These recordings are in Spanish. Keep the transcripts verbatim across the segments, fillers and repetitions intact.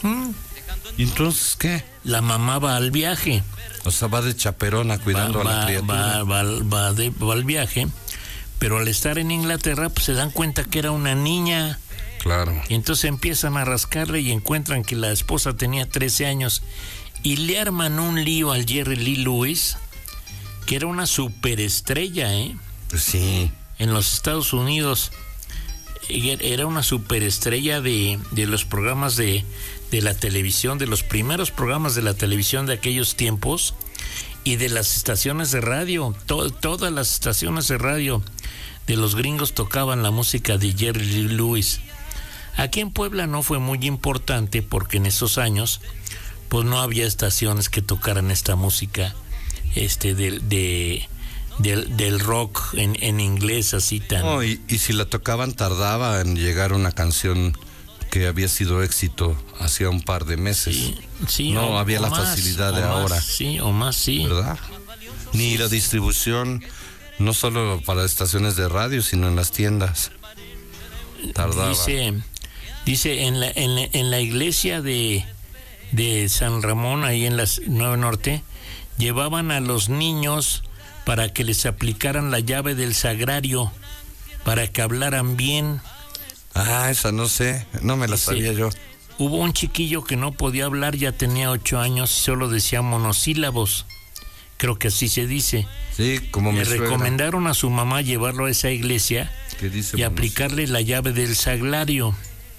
¿Mm? ¿Y entonces qué? La mamá va al viaje. O sea, va de chaperona cuidando va, a la va, criatura. Va, va, va, de, va al viaje, pero al estar en Inglaterra, pues se dan cuenta que era una niña. Claro. Y entonces empiezan a rascarle y encuentran que la esposa tenía trece años. Y le arman un lío al Jerry Lee Lewis, que era una superestrella, ¿eh? Pues sí. En los Estados Unidos. Era una superestrella de, de los programas de, de la televisión, de los primeros programas de la televisión de aquellos tiempos y de las estaciones de radio. To, todas las estaciones de radio de los gringos tocaban la música de Jerry Lee Lewis. Aquí en Puebla no fue muy importante porque en esos años pues no había estaciones que tocaran esta música este de, de Del, del rock en, en inglés así tan... No, y, y si la tocaban tardaba en llegar una canción que había sido éxito hacía un par de meses. Sí, sí, no o, había o la más, facilidad de más, ahora. Sí, o más, sí. ¿Verdad? Ni la distribución, no solo para estaciones de radio, sino en las tiendas. Tardaba. Dice, dice en la, en la, en la iglesia de, de San Ramón, ahí en la Nueva Norte, llevaban a los niños para que les aplicaran la llave del sagrario, para que hablaran bien. Ah, esa no sé, no me la Dice, sabía yo. Hubo un chiquillo que no podía hablar, ya tenía ocho años y solo decía monosílabos. Creo que así se dice. Sí, como me Le recomendaron a su mamá llevarlo a esa iglesia dice, y aplicarle la llave del sagrario.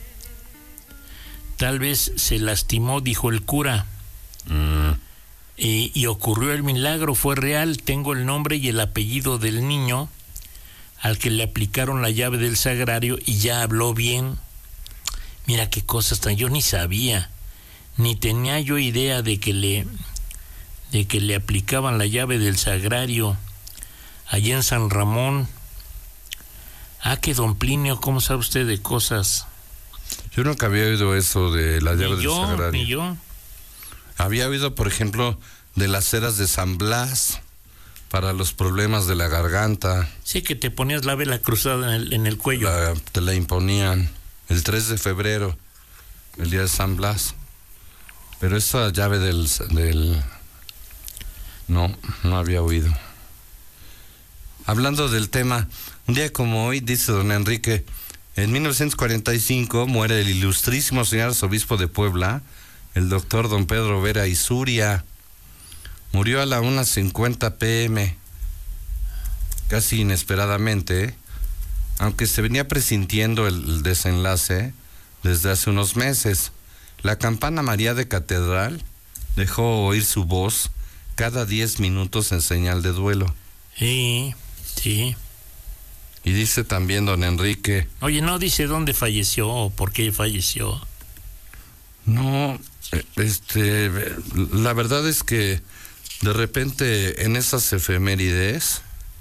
Tal vez se lastimó, dijo el cura. Mm. Y, y ocurrió el milagro, fue real. Tengo el nombre y el apellido del niño al que le aplicaron la llave del sagrario y ya habló bien. Mira qué cosas tan... Yo ni sabía, ni tenía yo idea de que le de que le aplicaban la llave del sagrario allí en San Ramón. Ah, que don Plinio, ¿cómo sabe usted de cosas? Yo nunca había oído eso de la llave Ni yo, del sagrario. Ni yo. Había oído, por ejemplo, de las ceras de San Blas para los problemas de la garganta. Sí, que te ponías la vela cruzada en el, en el cuello. La, te la imponían el tres de febrero, el día de San Blas. Pero esa llave del, del... No, no había oído. Hablando del tema, un día como hoy, dice don Enrique, en mil novecientos cuarenta y cinco muere el ilustrísimo señor arzobispo de Puebla, el doctor don Pedro Vera Isuria. Murió a la una cincuenta pm, casi inesperadamente, aunque se venía presintiendo el, el desenlace desde hace unos meses. La campana María de Catedral dejó oír su voz cada diez minutos en señal de duelo. Sí, sí. Y dice también don Enrique... Oye, no dice dónde falleció o por qué falleció. No, este, la verdad es que de repente en esas efemérides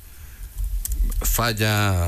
falla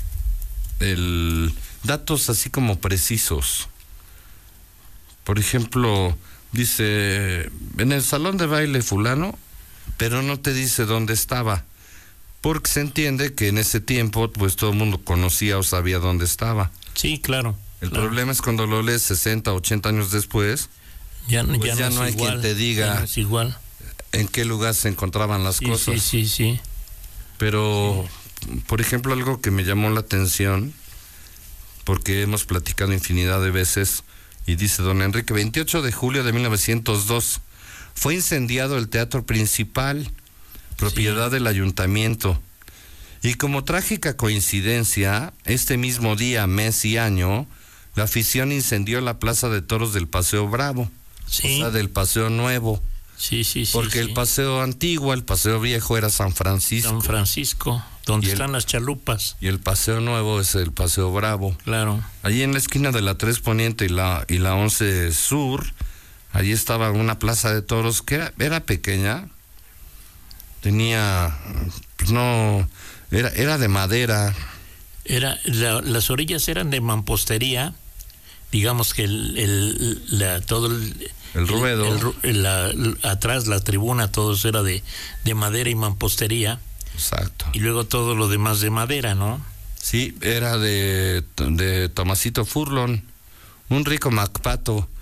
el datos así como precisos. Por ejemplo, dice en el salón de baile fulano, pero no te dice dónde estaba, porque se entiende que en ese tiempo pues todo el mundo conocía o sabía dónde estaba. Sí, claro. El claro. problema es cuando lo lees sesenta, ochenta años después, ya, pues ya, ya no, no hay igual, quien te diga no es igual. En qué lugar se encontraban las sí, cosas. Sí, sí, sí. Pero, sí. Por ejemplo, algo que me llamó la atención, porque hemos platicado infinidad de veces, y dice don Enrique, veintiocho de julio de mil novecientos dos, fue incendiado el teatro principal, propiedad sí. del ayuntamiento. Y como trágica coincidencia, este mismo día, mes y año, la afición incendió la plaza de toros del Paseo Bravo, sí. o sea, del Paseo Nuevo. Sí, sí, sí. Porque sí. el paseo antiguo, el paseo viejo era San Francisco. San Francisco, donde y están el, las chalupas. Y el paseo nuevo es el Paseo Bravo. Claro. Allí en la esquina de la tres Poniente y la, y la once Sur, allí estaba una plaza de toros que era, era pequeña. Tenía, pues no, era, era de madera. Era, la, las orillas eran de mampostería. Digamos que el, el, la, todo el... El ruedo. El, el, la, atrás la tribuna, todo eso era de, de madera y mampostería. Exacto. Y luego todo lo demás de madera, ¿no? Sí, era de, de Tomasito Furlón, un rico macpato.